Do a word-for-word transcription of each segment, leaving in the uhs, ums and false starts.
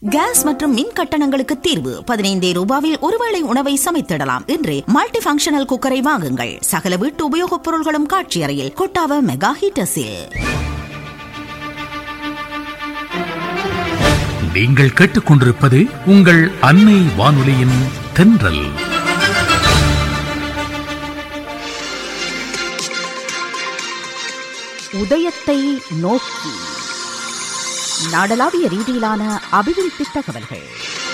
Case மற்றும் மின் கட்டணங்களுக்கு தீர்வு பதினைந்தே ரூபாவில் ஒருவேளை உணவை சமைத்திடலாம் என்று மல்டி பங்கஷனல் குக்கரை வாங்குங்கள். சகல வீட்டு உபயோகப் பொருள்களும் காட்சி அறையில் கொட்டாவ மெகா ஹீட்டர்ஸில். நீங்கள் கேட்டுக்கொண்டிருப்பது உங்கள் அன்னை வானொலியின் தென்றல். உதயத்தை நோக்கி நாடளாவிய ரீதியிலான அபிவிருத்தி தகவல்கள்.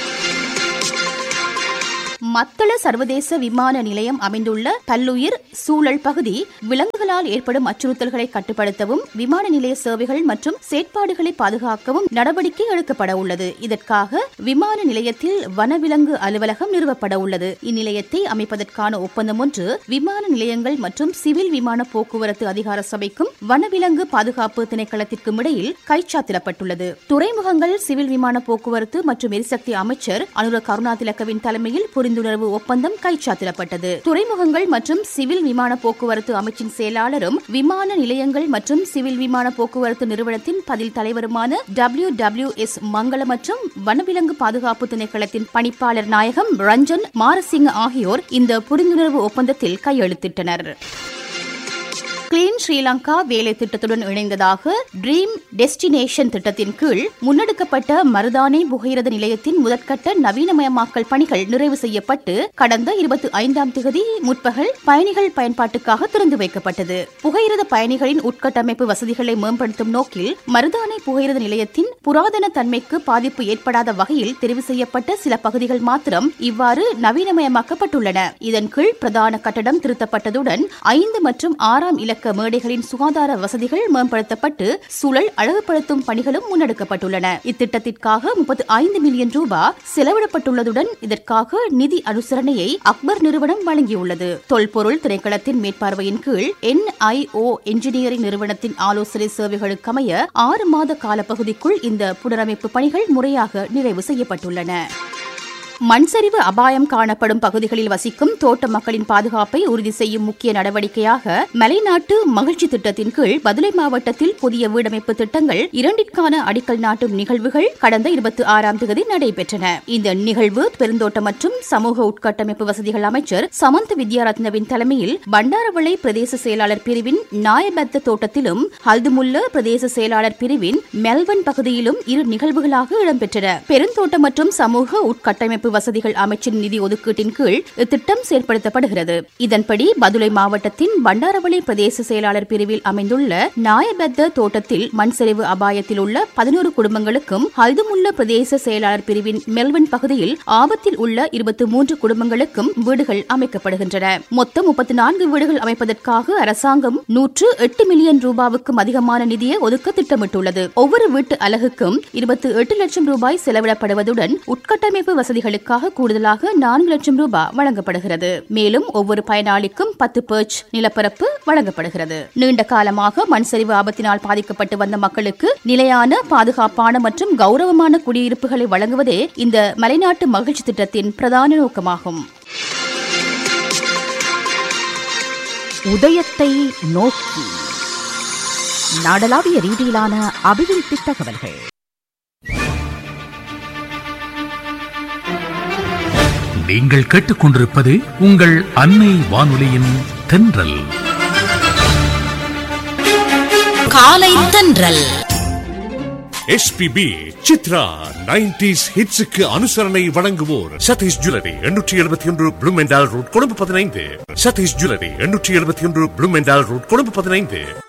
மத்தள சர்வதேச விமான நிலையம் அமைந்துள்ள பல்லுயிர் சூழல் பகுதி விலங்குகளால் ஏற்படும் அச்சுறுத்தல்களை கட்டுப்படுத்தவும் விமான நிலைய சேவைகள் மற்றும் செயற்பாடுகளை பாதுகாக்கவும் நடவடிக்கை எடுக்கப்பட உள்ளது. இதற்காக விமான நிலையத்தில் வனவிலங்கு அலுவலகம் நிறுவப்பட உள்ளது. இந்நிலையத்தை அமைப்பதற்கான ஒப்பந்தம் ஒன்று விமான நிலையங்கள் மற்றும் சிவில் விமான போக்குவரத்து அதிகார சபைக்கும் வனவிலங்கு பாதுகாப்பு திணைக்களத்திற்கும் இடையில் கைச்சாத்திடப்பட்டுள்ளது. துறைமுகங்கள் சிவில் விமான போக்குவரத்து மற்றும் எரிசக்தி அமைச்சர் அனுர கருணாதிலக்கவின் தலைமையில் புரிந்துணர்வு ஒப்பந்தம் கைச்சாத்திடப்பட்டது. துறைமுகங்கள் மற்றும் சிவில் விமான போக்குவரத்து அமைச்சின் செயலாளரும் விமான நிலையங்கள் மற்றும் சிவில் விமான போக்குவரத்து நிறுவனத்தின் பதில் தலைவருமான டபிள்யூ டபிள்யூ எஸ் மங்கள மற்றும் வனவிலங்கு பாதுகாப்பு திணைக்களத்தின் பணிப்பாளர் நாயகம் ரஞ்சன் மாரசிங்க ஆகியோர் இந்த புரிந்துணர்வு ஒப்பந்தத்தில் கையெழுத்திட்டனர். கிளீன் ஸ்ரீலங்கா வேலை திட்டத்துடன் இணைந்ததாக ட்ரீம் டெஸ்டினேஷன் திட்டத்தின் கீழ் முன்னெடுக்கப்பட்ட மருதானை புகையிரத நிலையத்தின் முதற்கட்ட நவீனமயமாக்கல் பணிகள் நிறைவு செய்யப்பட்டு கடந்த இருபத்தி ஐந்தாம் தேதி முற்பகல் பயணிகள் பயன்பாட்டுக்காக திறந்து வைக்கப்பட்டது. புகையிரத பயணிகளின் உட்கட்டமைப்பு வசதிகளை மேம்படுத்தும் நோக்கில் மருதானை புகையிரத நிலையத்தின் புராதன தன்மைக்கு பாதிப்பு ஏற்படாத வகையில் தெரிவு செய்யப்பட்ட சில பகுதிகள் மாத்திரம் இவ்வாறு நவீனமயமாக்கப்பட்டுள்ளன. இதன் கீழ் பிரதான கட்டடம் திருத்தப்பட்டதுடன் ஐந்து மற்றும் ஆறாம் இலக்க மேடைகளின் சுகாதார வசதிகள் மேம்படுத்தப்பட்டு சூழல் அழகுபடுத்தும் பணிகளும் முன்னெடுக்கப்பட்டுள்ளன. இத்திட்டத்திற்காக முப்பத்தி ஐந்து மில்லியன் ரூபாய் செலவிடப்பட்டுள்ளதுடன் இதற்காக நிதி அனுசரணையை அக்பர் நிறுவனம் வழங்கியுள்ளது. தொல்பொருள் திணைக்களத்தின் மேற்பார்வையின் கீழ் என் ஐ ஓ என்ஜினியரிங் நிறுவனத்தின் ஆலோசனை சேவைகளுக்கமைய ஆறு மாத காலப்பகுதிக்குள் இந்த புனரமைப்பு பணிகள் முறையாக நிறைவு செய்யப்பட்டுள்ளன. மண்சரிவு அபாயம் காணப்படும் பகுதிகளில் வசிக்கும் தோட்ட மக்களின் பாதுகாப்பை உறுதி செய்யும் முக்கிய நடவடிக்கையாக மலைநாட்டு மகிழ்ச்சி திட்டத்தின் கீழ் பதுளை மாவட்டத்தில் புதிய வீடமைப்பு திட்டங்கள் இரண்டிற்கான அடிக்கல் நாட்டும் நிகழ்வுகள் கடந்த இருபத்தி ஆறாம் தேதி நடைபெற்றன. இந்த நிகழ்வு பெருந்தோட்ட மற்றும் சமூக உட்கட்டமைப்பு வசதிகள் அமைச்சர் சமந்த வித்யாரத்னவின் தலைமையில் பண்டாரவளை பிரதேச செயலாளர் பிரிவின் நாயபத்த தோட்டத்திலும் ஹல்துமுல்ல பிரதேச செயலாளர் பிரிவின் மெல்வன் பகுதியிலும் இரு நிகழ்வுகளாக இடம்பெற்றன. பெருந்தோட்ட மற்றும் சமூக உட்கட்டமைப்பு வசதிகள் அமைச்சின் நிதி ஒதுக்கீட்டின் கீழ் இத்திட்டம் செயல்படுத்தப்படுகிறது. இதன்படி பதுளை மாவட்டத்தின் பண்டாரவளை பிரதேச செயலாளர் பிரிவில் அமைந்துள்ள நாயபெத்த தோட்டத்தில் மண்சரிவு அபாயத்தில் உள்ள பதினோரு குடும்பங்களுக்கும் ஹல்துமுல்ல பிரதேச செயலாளர் பிரிவின் மெல்வன் பகுதியில் ஆபத்தில் உள்ள இருபத்தி மூன்று குடும்பங்களுக்கும் வீடுகள் அமைக்கப்படுகின்றன. மொத்தம் முப்பத்தி நான்கு வீடுகள் அமைப்பதற்காக அரசாங்கம் நூற்று எட்டு மில்லியன் ரூபாவுக்கும் அதிகமான நிதியை ஒதுக்க திட்டமிட்டுள்ளது. ஒவ்வொரு வீட்டு அலகுக்கும் இருபத்தி எட்டு லட்சம் ரூபாய் செலவிடப்படுவதுடன் உட்கட்டமைப்பு வசதிகள் கூடுதலாக நான்கு லட்சம் ரூபாய் வழங்கப்படுகிறது. மேலும் ஒவ்வொரு பயனாளிக்கும் பத்து பர்ச் நிலப்பரப்பு வழங்கப்படுகிறது. நீண்ட காலமாக மண்சரிவு ஆபத்தினால் பாதிக்கப்பட்டு வந்த மக்களுக்கு நிலையான பாதுகாப்பான மற்றும் கௌரவமான குடியிருப்புகளை வழங்குவதே இந்த மலைநாட்டு மகிழ்ச்சி திட்டத்தின் பிரதான நோக்கமாகும். உதயத்தை நோக்கி நாடளாவிய ரீதியிலான அபிவிருத்தி தகவல்கள். நீங்கள் கேட்டுக்கொண்டிருப்பது உங்கள் அன்னை வானொலியின் தென்றல். காலை தென்றல். S B B Chitra nineties ஹிட்ஸுக்கு அனுசரணை வழங்குவோர் சதீஷ் ஜுவல்லரி எண்ணூற்றி எழுபத்தி ஒன்று ப்ளூமெண்டால் ரோட் கொழும்பு பதினைந்து. சதீஷ் ஜுவல்லரி எண்ணூற்றி எழுபத்தி ஒன்று ப்ளூமெண்டால் ரோட் கொழும்பு பதினைந்து.